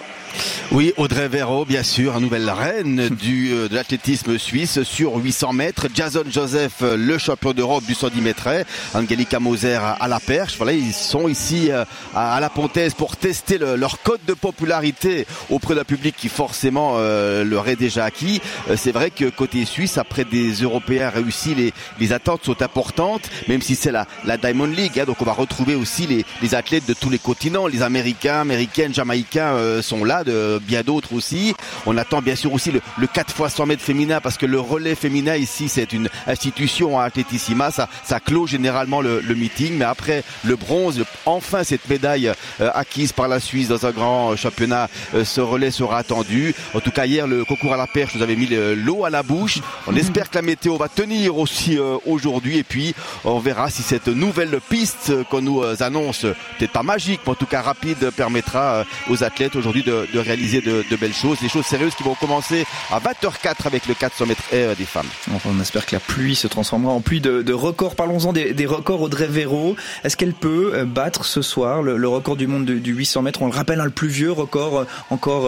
Oui, Audrey Verreau, bien sûr, nouvelle reine de l'athlétisme suisse sur 800 mètres. Jason Joseph, le champion d'Europe du 110 mètres. Angelika Moser à la perche. Voilà, ils sont ici à la Pontaise pour tester leur cote de popularité auprès d'un public qui forcément leur est déjà acquis. C'est vrai que côté suisse, après des Européens réussis, les attentes sont importantes, même si c'est la Diamond League. Donc on va retrouver aussi les athlètes de tous les continents. Les Américains, Jamaïcains sont là. Olympiades, bien d'autres aussi. On attend bien sûr aussi le 4x100 mètres féminin, parce que le relais féminin ici, c'est une institution à Atletissima. Ça clôt généralement le meeting. Mais après le bronze, enfin cette médaille acquise par la Suisse dans un grand championnat, ce relais sera attendu. En tout cas, hier, le concours à la perche nous avait mis l'eau à la bouche. On espère que la météo va tenir aussi aujourd'hui. Et puis, on verra si cette nouvelle piste qu'on nous annonce, peut-être pas magique, mais en tout cas rapide, permettra aux athlètes aujourd'hui de réaliser de belles choses. Des choses sérieuses qui vont commencer à 20h04 avec le 400 mètres air des femmes. Enfin, on espère que la pluie se transformera en pluie de records. Parlons-en des records. Audrey Véro, est-ce qu'elle peut battre ce soir le record du monde du 800 mètres? On le rappelle, le plus vieux record encore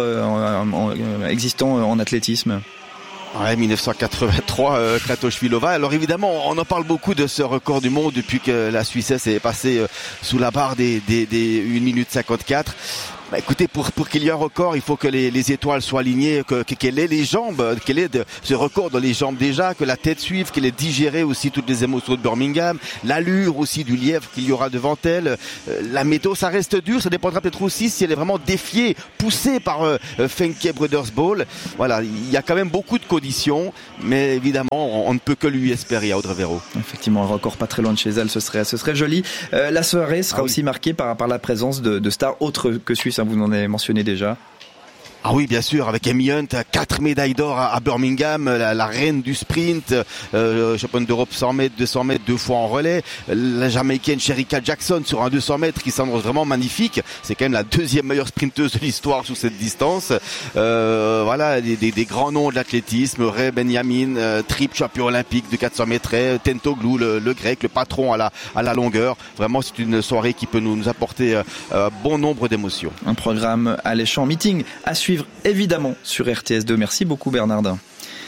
existant en athlétisme. Ouais, 1983, Kratochvílová. Alors évidemment, on en parle beaucoup de ce record du monde depuis que la Suissesse est passée sous la barre des 1 minute 54. Bah écoutez, pour qu'il y ait un record, il faut que les étoiles soient alignées, qu'elle ait les jambes, qu'elle ait ce record dans les jambes déjà, que la tête suive, qu'elle ait digéré aussi toutes les émotions de Birmingham, l'allure aussi du lièvre qu'il y aura devant elle. La météo, ça reste dur, ça dépendra peut-être aussi si elle est vraiment défiée, poussée par Fenke Brothers Ball. Voilà, il y a quand même beaucoup de conditions, mais évidemment, on ne peut que lui espérer à Audrey Véro. Effectivement, un record pas très loin de chez elle, ce serait joli. La soirée sera aussi marquée par la présence de stars autres que suisses. Vous en avez mentionné déjà. Ah oui, bien sûr, avec Amy Hunt, 4 médailles d'or à Birmingham, la reine du sprint, championne d'Europe 100 mètres, 200 mètres, 2 fois en relais, la Jamaïcaine Shericka Jackson sur un 200 mètres qui s'annonce vraiment magnifique. C'est quand même la 2e meilleure sprinteuse de l'histoire sur cette distance. Voilà, des grands noms de l'athlétisme, Ray Benjamin, triple champion olympique de 400 mètres, Tentoglou, le grec, le patron à la longueur. Vraiment, c'est une soirée qui peut nous apporter bon nombre d'émotions. Un programme alléchant, meeting à suivre évidemment sur RTS2. Merci beaucoup Bernardin.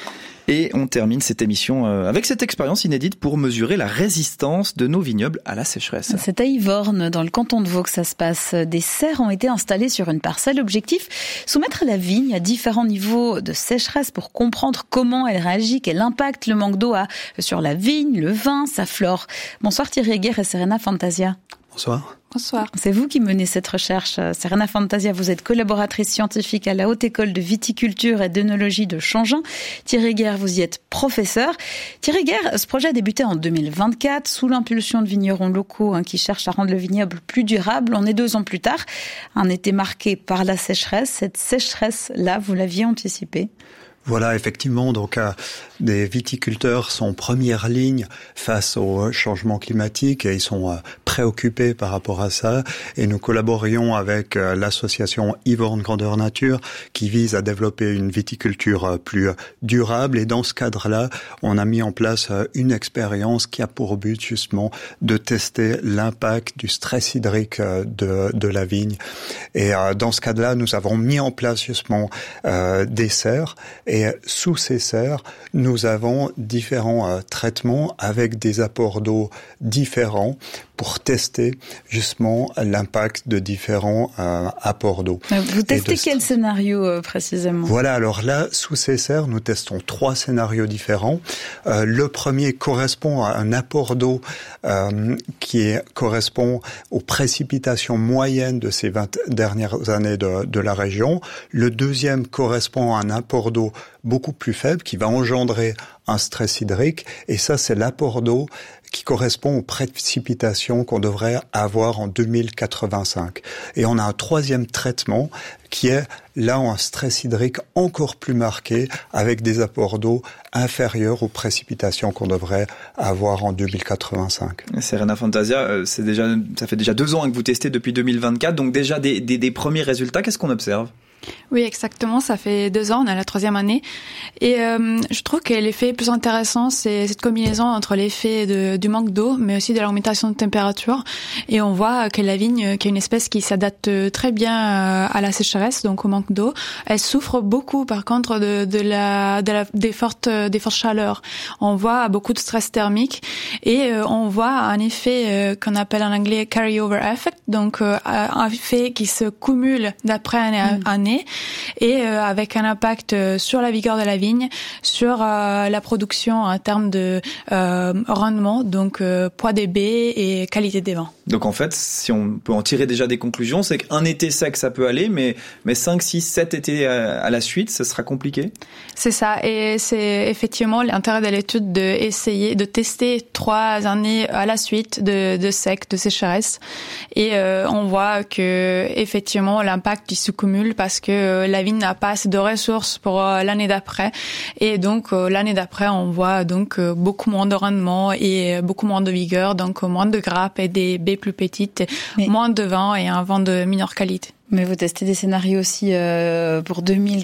Et on termine cette émission avec cette expérience inédite pour mesurer la résistance de nos vignobles à la sécheresse. C'est à Yvorne, dans le canton de Vaud, que ça se passe. Des serres ont été installées sur une parcelle. Objectif, soumettre la vigne à différents niveaux de sécheresse pour comprendre comment elle réagit, quel impact le manque d'eau a sur la vigne, le vin, sa flore. Bonsoir Thierry Heger et Serena Fantasia. Bonsoir. Bonsoir. C'est vous qui menez cette recherche. Serena Fantasia, vous êtes collaboratrice scientifique à la Haute École de Viticulture et d'Œnologie de Changin. Thierry Heger, vous y êtes professeur. Thierry Heger, ce projet a débuté en 2024 sous l'impulsion de vignerons locaux qui cherchent à rendre le vignoble plus durable. On est 2 ans plus tard. Un été marqué par la sécheresse. Cette sécheresse-là, vous l'aviez anticipée? Voilà, effectivement, donc des viticulteurs sont en première ligne face au changement climatique et ils sont préoccupés par rapport à ça. Et nous collaborions avec l'association Yvorne Grandeur Nature qui vise à développer une viticulture plus durable. Et dans ce cadre-là, on a mis en place une expérience qui a pour but justement de tester l'impact du stress hydrique de la vigne. Et dans ce cadre-là, nous avons mis en place justement des serres. Et sous ces serres, nous avons différents traitements avec des apports d'eau différents pour tester justement l'impact de différents apports d'eau. Vous testez quel scénario précisément? Voilà, alors là, sous ces serres, nous testons 3 scénarios différents. Le premier correspond à un apport d'eau qui correspond aux précipitations moyennes de ces 20 dernières années de la région. Le deuxième correspond à un apport d'eau beaucoup plus faible qui va engendrer un stress hydrique. Et ça, c'est l'apport d'eau qui correspond aux précipitations qu'on devrait avoir en 2085. Et on a un troisième traitement qui est là un stress hydrique encore plus marqué avec des apports d'eau inférieurs aux précipitations qu'on devrait avoir en 2085. Serena Fantasia, ça fait déjà 2 ans que vous testez depuis 2024, donc déjà des premiers résultats. Qu'est-ce qu'on observe? Oui, exactement. Ça fait 2 ans, on a la 3e année. Et je trouve que l'effet plus intéressant, c'est cette combinaison entre l'effet du manque d'eau, mais aussi de l'augmentation de température. Et on voit que la vigne, qui est une espèce qui s'adapte très bien à la sécheresse, donc au manque d'eau, elle souffre beaucoup, par contre, des fortes chaleurs. On voit beaucoup de stress thermique et on voit un effet qu'on appelle en anglais carry-over effect, donc un effet qui se cumule d'après année et avec un impact sur la vigueur de la vigne, sur la production en termes de rendement, donc poids des baies et qualité des vins. Donc en fait, si on peut en tirer déjà des conclusions, c'est qu'un été sec, ça peut aller, mais 5, 6, 7 étés à la suite, ça sera compliqué. C'est ça, et c'est effectivement l'intérêt de l'étude d'essayer de tester 3 années à la suite de sec, de sécheresse. Et on voit que effectivement l'impact il se cumule parce que la vigne n'a pas assez de ressources pour l'année d'après. Et donc l'année d'après, on voit donc beaucoup moins de rendement et beaucoup moins de vigueur, donc moins de grappes et des baies plus petites, moins de vent et un vent de meilleure qualité. Mais vous testez des scénarios aussi pour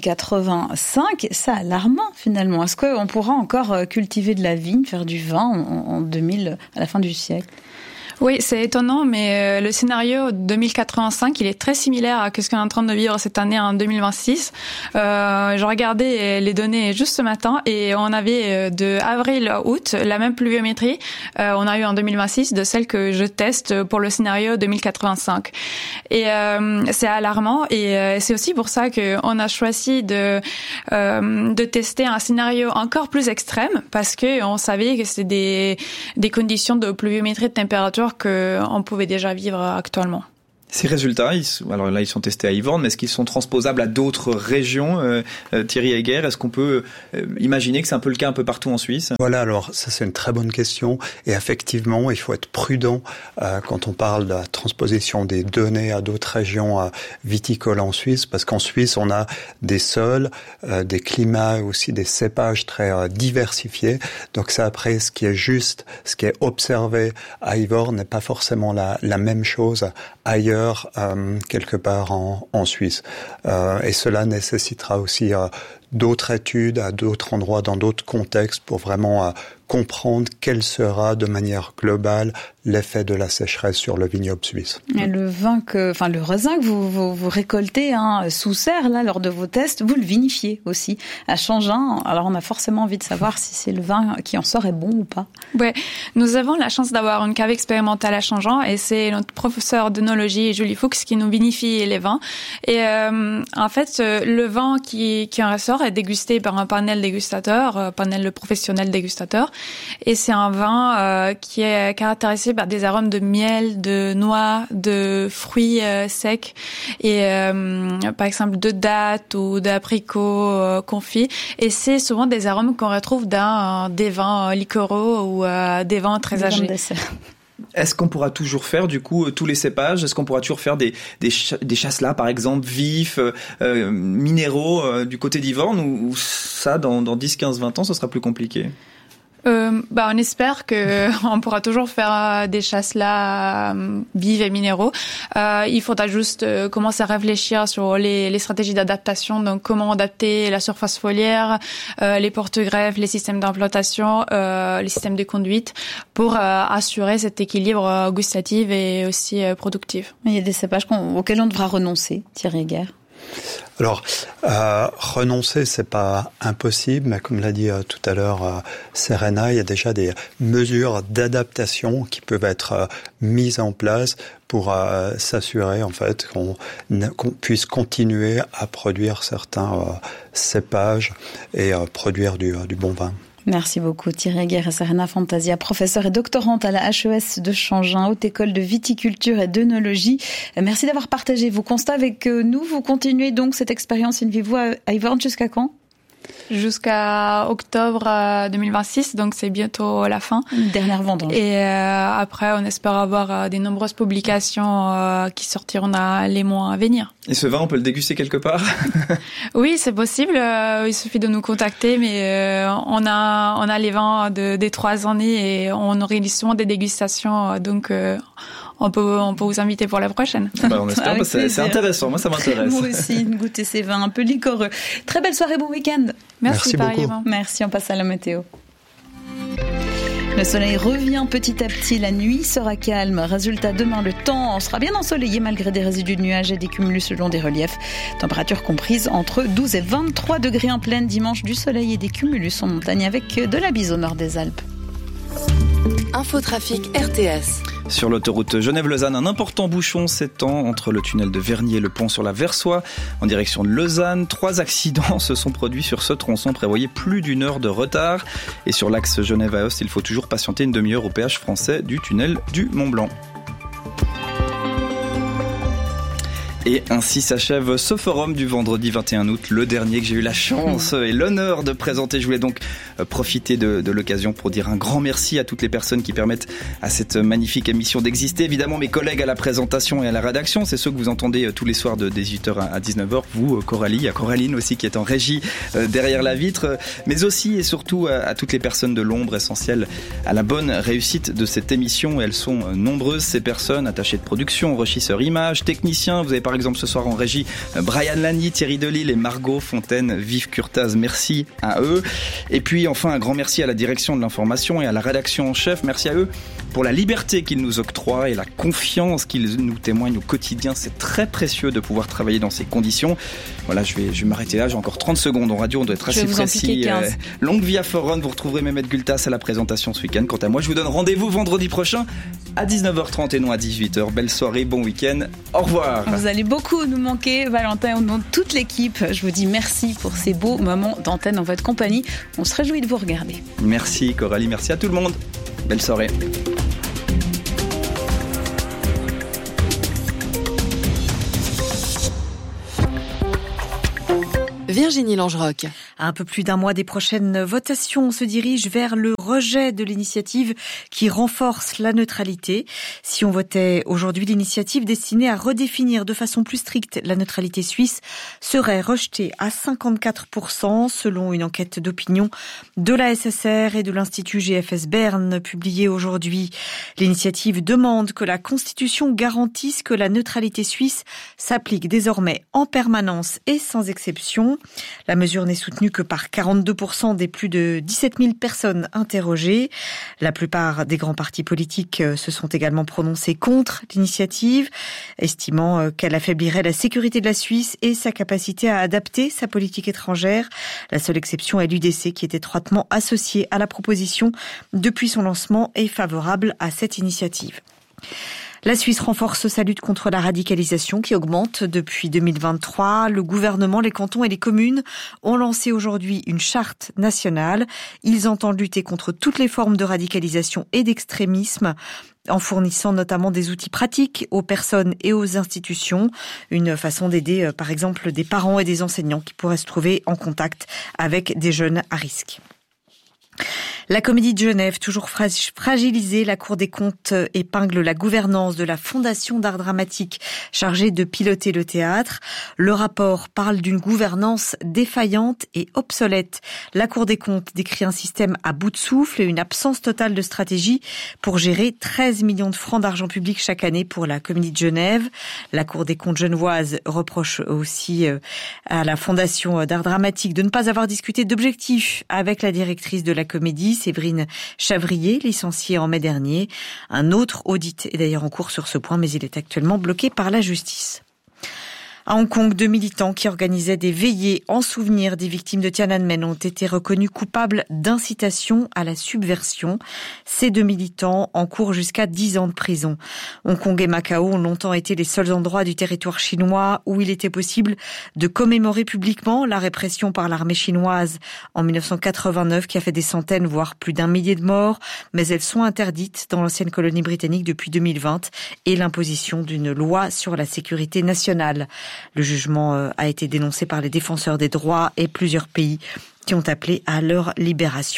2085, c'est alarmant finalement. Est-ce qu'on pourra encore cultiver de la vigne, faire du vin en 2000, à la fin du siècle ? Oui, c'est étonnant, mais le scénario 2085, il est très similaire à ce qu'on est en train de vivre cette année en 2026. Je regardais les données juste ce matin et on avait de avril à août la même pluviométrie on a eu en 2026 de celle que je teste pour le scénario 2085. Et c'est alarmant et c'est aussi pour ça qu'on a choisi de tester un scénario encore plus extrême parce que on savait que c'était des conditions de pluviométrie de température qu'on pouvait déjà vivre actuellement. Ces résultats, alors là, ils sont testés à Yvorne, mais est-ce qu'ils sont transposables à d'autres régions, Thierry Heger? Est-ce qu'on peut imaginer que c'est un peu le cas un peu partout en Suisse? Voilà, alors ça c'est une très bonne question. Et effectivement, il faut être prudent quand on parle de la transposition des données à d'autres régions viticoles en Suisse, parce qu'en Suisse, on a des sols, des climats, aussi des cépages très diversifiés. Donc ça, après, ce qui est juste, ce qui est observé à Yvorne n'est pas forcément la même chose ailleurs, quelque part en Suisse. Et cela nécessitera aussi d'autres études à d'autres endroits, dans d'autres contextes, pour vraiment comprendre quel sera de manière globale l'effet de la sécheresse sur le vignoble suisse. Et le raisin que vous récoltez sous serre là lors de vos tests, vous le vinifiez aussi à Changin. Alors on a forcément envie de savoir si c'est le vin qui en sort est bon ou pas. Ouais, nous avons la chance d'avoir une cave expérimentale à Changin et c'est notre professeur d'œnologie Julie Fuchs qui nous vinifie les vins. Et en fait, le vin qui en ressort est dégusté par un panel dégustateur, panel de professionnels dégustateurs. Et c'est un vin qui est caractérisé par des arômes de miel, de noix, de fruits secs et par exemple de dattes ou d'apricots confits. Et c'est souvent des arômes qu'on retrouve dans des vins liquoraux ou des vins très âgés. Est-ce qu'on pourra toujours faire du coup tous les cépages? Est-ce qu'on pourra toujours faire des chasselas par exemple vifs, minéraux du côté d'Yvorne ou ça dans 10, 15, 20 ans ce sera plus compliqué? On espère que on pourra toujours faire des chasselas vives et minéraux. Il faudra juste commencer à réfléchir sur les stratégies d'adaptation, donc comment adapter la surface foliaire, les porte-greffes, les systèmes d'implantation, les systèmes de conduite pour assurer cet équilibre gustatif et aussi productif. Il y a des cépages auxquels on devra renoncer, Thierry Heger. Alors, renoncer, c'est pas impossible, mais comme l'a dit tout à l'heure Serena, il y a déjà des mesures d'adaptation qui peuvent être mises en place pour s'assurer en fait qu'on puisse continuer à produire certains cépages et produire du bon vin. Merci beaucoup Thierry Heger et Serena Fantasia, professeure et doctorante à la HES de Changin, Haute École de Viticulture et d'œnologie. Merci d'avoir partagé vos constats avec nous. Vous continuez donc cette expérience in vivo à Yvorne jusqu'à quand ? Jusqu'à octobre 2026, donc c'est bientôt la fin. Une dernière vendange. Et après, on espère avoir des nombreuses publications qui sortiront dans les mois à venir. Et ce vin, on peut le déguster quelque part? Oui, c'est possible. Il suffit de nous contacter, mais on a les vins des 3 années et on organise souvent des dégustations, donc on peut vous inviter pour la prochaine. On espère, c'est intéressant, moi ça m'intéresse. Moi aussi, goûter ces vins un peu liquoreux. Très belle soirée, bon week-end. Merci beaucoup. Merci, on passe à la météo. Le soleil revient petit à petit, la nuit sera calme. Résultat, demain, le temps sera bien ensoleillé malgré des résidus de nuages et des cumulus le long des reliefs. Température comprise entre 12 et 23 degrés en plaine. Dimanche, du soleil et des cumulus en montagne avec de la bise au nord des Alpes. Infotrafic RTS. Sur l'autoroute Genève-Lausanne, un important bouchon s'étend entre le tunnel de Vernier et le pont sur la Versoix en direction de Lausanne. 3 accidents se sont produits sur ce tronçon, prévoyez plus d'1 heure de retard. Et sur l'axe Genève-Aoste, il faut toujours patienter une demi-heure au péage français du tunnel du Mont-Blanc. Et ainsi s'achève ce forum du vendredi 21 août, le dernier que j'ai eu la chance et l'honneur de présenter. Je voulais donc profiter de l'occasion pour dire un grand merci à toutes les personnes qui permettent à cette magnifique émission d'exister. Évidemment, mes collègues à la présentation et à la rédaction, c'est ceux que vous entendez tous les soirs de 18h à 19h. Vous, Coralie, il y a Coraline aussi qui est en régie derrière la vitre, mais aussi et surtout à toutes les personnes de l'ombre essentielles à la bonne réussite de cette émission. Elles sont nombreuses, ces personnes, attachées de production, regisseurs images, techniciens. Vous avez par exemple ce soir en régie Brian Lani, Thierry Delille et Margot Fontaine, Vive Curtaz. Merci à eux. Et puis enfin un grand merci à la direction de l'information et à la rédaction en chef. Merci à eux pour la liberté qu'ils nous octroient et la confiance qu'ils nous témoignent au quotidien. C'est très précieux de pouvoir travailler dans ces conditions. Voilà, je vais m'arrêter là. J'ai encore 30 secondes en radio. On doit être assez précis. Longue vie à Forum. Vous retrouverez Mehmet Gultas à la présentation ce week-end. Quant à moi, je vous donne rendez-vous vendredi prochain à 19h30 et non à 18h. Belle soirée, bon week-end. Au revoir. Vous allez beaucoup nous manquer, Valentin, au nom de toute l'équipe. Je vous dis merci pour ces beaux moments d'antenne en votre compagnie. On se réjouit de vous regarder. Merci Coralie, merci à tout le monde. Belle soirée. Virginie Langerock. À un peu plus d'un mois des prochaines votations, on se dirige vers le rejet de l'initiative qui renforce la neutralité. Si on votait aujourd'hui, l'initiative destinée à redéfinir de façon plus stricte la neutralité suisse serait rejetée à 54% selon une enquête d'opinion de la SSR et de l'Institut GFS Berne publiée aujourd'hui. L'initiative demande que la Constitution garantisse que la neutralité suisse s'applique désormais en permanence et sans exception. La mesure n'est soutenue que par 42% des plus de 17 000 personnes interrogées. La plupart des grands partis politiques se sont également prononcés contre l'initiative, estimant qu'elle affaiblirait la sécurité de la Suisse et sa capacité à adapter sa politique étrangère. La seule exception est l'UDC qui est étroitement associée à la proposition depuis son lancement et favorable à cette initiative. La Suisse renforce sa lutte contre la radicalisation qui augmente depuis 2023. Le gouvernement, les cantons et les communes ont lancé aujourd'hui une charte nationale. Ils entendent lutter contre toutes les formes de radicalisation et d'extrémisme en fournissant notamment des outils pratiques aux personnes et aux institutions. Une façon d'aider, par exemple, des parents et des enseignants qui pourraient se trouver en contact avec des jeunes à risque. La Comédie de Genève, toujours fragilisée, la Cour des comptes épingle la gouvernance de la Fondation d'art dramatique chargée de piloter le théâtre. Le rapport parle d'une gouvernance défaillante et obsolète. La Cour des comptes décrit un système à bout de souffle et une absence totale de stratégie pour gérer 13 millions de francs d'argent public chaque année pour la Comédie de Genève. La Cour des comptes genevoise reproche aussi à la Fondation d'art dramatique de ne pas avoir discuté d'objectifs avec la directrice de la Comédie, Séverine Chavrier, licenciée en mai dernier. Un autre audit est d'ailleurs en cours sur ce point, mais il est actuellement bloqué par la justice. À Hong Kong, 2 militants qui organisaient des veillées en souvenir des victimes de Tiananmen ont été reconnus coupables d'incitation à la subversion. Ces 2 militants encourent jusqu'à 10 ans de prison. Hong Kong et Macao ont longtemps été les seuls endroits du territoire chinois où il était possible de commémorer publiquement la répression par l'armée chinoise en 1989 qui a fait des centaines, voire plus d'1 millier de morts. Mais elles sont interdites dans l'ancienne colonie britannique depuis 2020 et l'imposition d'une loi sur la sécurité nationale. Le jugement a été dénoncé par les défenseurs des droits et plusieurs pays qui ont appelé à leur libération.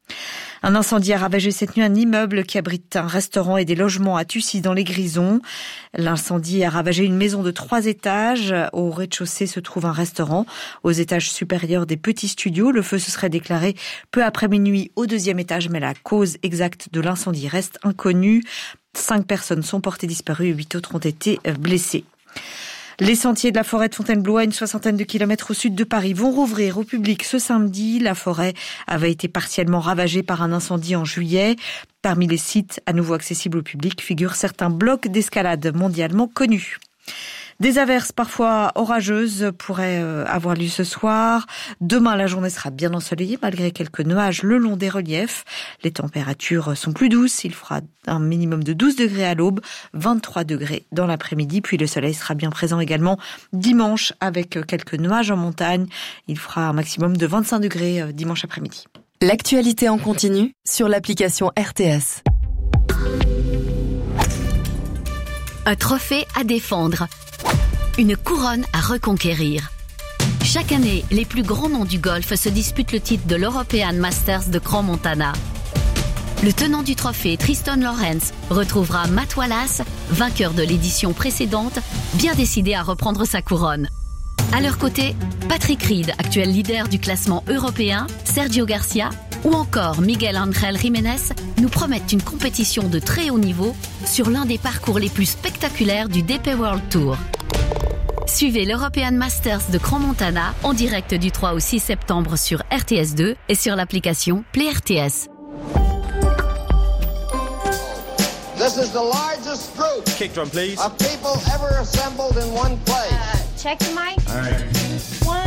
Un incendie a ravagé cette nuit un immeuble qui abrite un restaurant et des logements à Tussy dans les Grisons. L'incendie a ravagé une maison de 3 étages. Au rez-de-chaussée se trouve un restaurant. Aux étages supérieurs, des petits studios. Le feu se serait déclaré peu après minuit au 2e étage, mais la cause exacte de l'incendie reste inconnue. 5 personnes sont portées disparues et 8 autres ont été blessées. Les sentiers de la forêt de Fontainebleau, à une 60aine de kilomètres au sud de Paris, vont rouvrir au public ce samedi. La forêt avait été partiellement ravagée par un incendie en juillet. Parmi les sites à nouveau accessibles au public figurent certains blocs d'escalade mondialement connus. Des averses parfois orageuses pourraient avoir lieu ce soir. Demain, la journée sera bien ensoleillée malgré quelques nuages le long des reliefs. Les températures sont plus douces. Il fera un minimum de 12 degrés à l'aube, 23 degrés dans l'après-midi. Puis le soleil sera bien présent également dimanche avec quelques nuages en montagne. Il fera un maximum de 25 degrés dimanche après-midi. L'actualité en continu sur l'application RTS. Un trophée à défendre. une couronne à reconquérir. Chaque année, les plus grands noms du golf se disputent le titre de l'European Masters de Crans-Montana. Le tenant du trophée, Tristan Lawrence, retrouvera Matt Wallace, vainqueur de l'édition précédente, bien décidé à reprendre sa couronne. À leur côté, Patrick Reed, actuel leader du classement européen, Sergio Garcia ou encore Miguel Ángel Jiménez nous promettent une compétition de très haut niveau sur l'un des parcours les plus spectaculaires du DP World Tour. Suivez l'European Masters de Crans-Montana en direct du 3 au 6 septembre sur RTS2 et sur l'application Play RTS. This is the largest group kick drum, please. of people ever assembled in one place. Check the mic. All right. 1,